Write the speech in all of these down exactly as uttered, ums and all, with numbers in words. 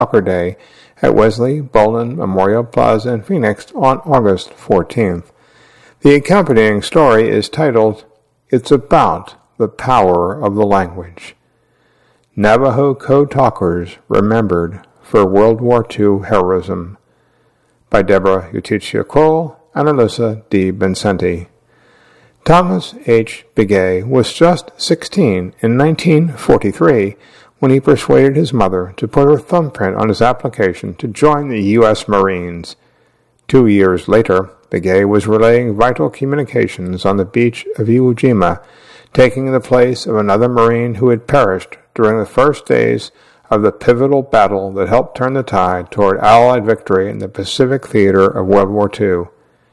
Talker Day at Wesley Bolin Memorial Plaza in Phoenix on August fourteenth. The accompanying story is titled, It's About the Power of the Language. Navajo Code Talkers Remembered for World War Two Heroism by Deborah Uticia Kroll and Alyssa D. Vincenti. Thomas H. Begay was just sixteen in nineteen forty-three when he persuaded his mother to put her thumbprint on his application to join the U S Marines. Two years later, Begay was relaying vital communications on the beach of Iwo Jima, taking the place of another Marine who had perished during the first days of the pivotal battle that helped turn the tide toward Allied victory in the Pacific theater of World War Two.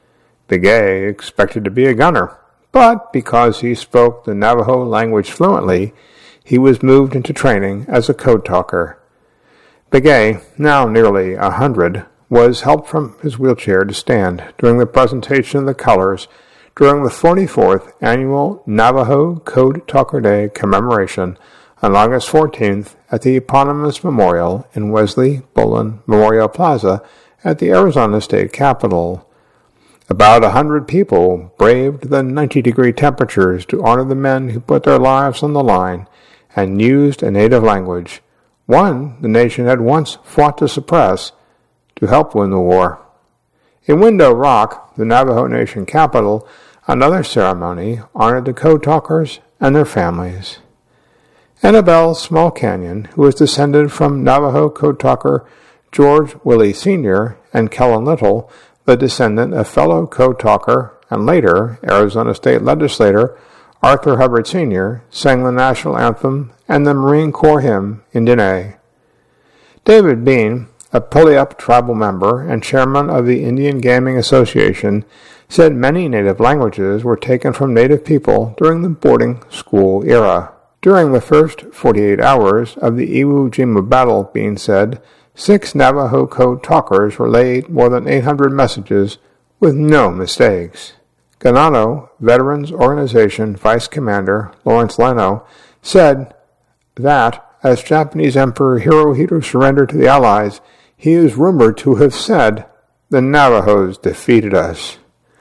Begay expected to be a gunner, but because he spoke the Navajo language fluently, he was moved into training as a code talker. Begay, now nearly a hundred, was helped from his wheelchair to stand during the presentation of the colors during the forty-fourth Annual Navajo Code Talker Day commemoration on August fourteenth at the eponymous memorial in Wesley Bolin Memorial Plaza at the Arizona State Capitol. About a hundred people braved the ninety-degree temperatures to honor the men who put their lives on the line and used a native language, one the nation had once fought to suppress, to help win the war. In Window Rock, the Navajo Nation capital, another ceremony honored the code talkers and their families. Annabelle Small Canyon, who is descended from Navajo code talker George Willie Senior and Kellen Little, the descendant of fellow code talker and later Arizona State legislator Arthur Hubbard Senior, sang the national anthem and the Marine Corps hymn in Diné. David Bean, a Puyallup tribal member and chairman of the Indian Gaming Association, said many native languages were taken from native people during the boarding school era. During the first forty-eight hours of the Iwo Jima battle, Bean said, six Navajo code talkers relayed more than eight hundred messages with no mistakes. Ganano Veterans Organization Vice Commander Lawrence Leno said that, as Japanese Emperor Hirohito surrendered to the Allies, he is rumored to have said, the Navajos defeated us.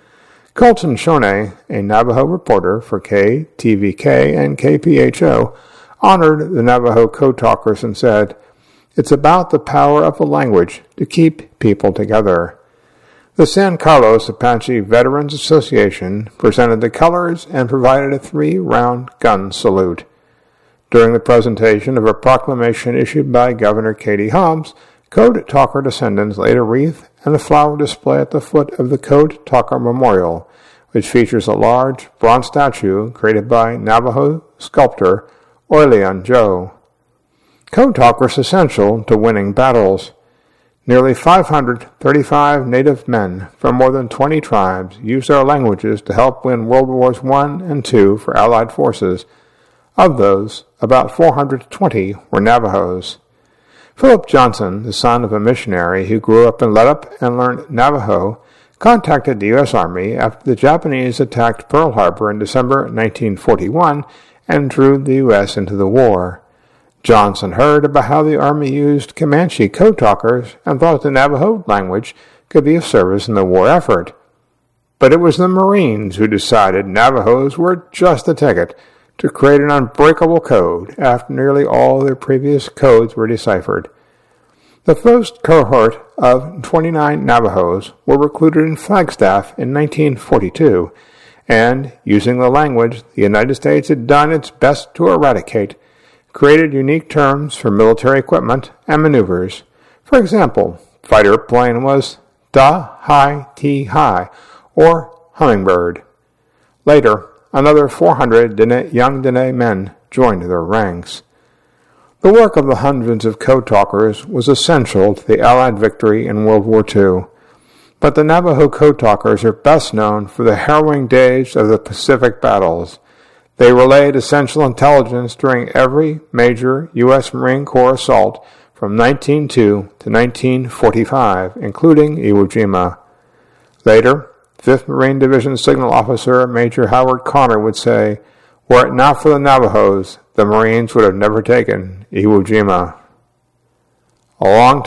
Colton Shoney, a Navajo reporter for K T V K and K P H O, honored the Navajo code talkers and said, it's about the power of the language to keep people together. The San Carlos Apache Veterans Association presented the colors and provided a three-round gun salute. During the presentation of a proclamation issued by Governor Katie Hobbs, Code Talker descendants laid a wreath and a flower display at the foot of the Code Talker Memorial, which features a large bronze statue created by Navajo sculptor Oilean Joe. Code Talker is essential to winning battles. Nearly five hundred thirty-five Native men from more than twenty tribes used their languages to help win World Wars One and Two for Allied forces. Of those, about four hundred twenty were Navajos. Philip Johnson, the son of a missionary who grew up in Ledup and learned Navajo, contacted the U S Army after the Japanese attacked Pearl Harbor in December nineteen forty-one and drew the U S into the war. Johnson heard about how the Army used Comanche code talkers and thought the Navajo language could be of service in the war effort. But it was the Marines who decided Navajos were just the ticket to create an unbreakable code after nearly all their previous codes were deciphered. The first cohort of twenty-nine Navajos were recruited in Flagstaff in nineteen forty-two, and, using the language the United States had done its best to eradicate, created unique terms for military equipment and maneuvers. For example, fighter plane was da-hi-ti-hi, or hummingbird. Later, another four hundred Diné, young Diné men joined their ranks. The work of the hundreds of code talkers was essential to the Allied victory in World War Two, but the Navajo code talkers are best known for the harrowing days of the Pacific battles. They relayed essential intelligence during every major U S Marine Corps assault from nineteen oh two to nineteen forty-five, including Iwo Jima. Later, fifth Marine Division Signal Officer Major Howard Connor would say, were it not for the Navajos, the Marines would have never taken Iwo Jima. A long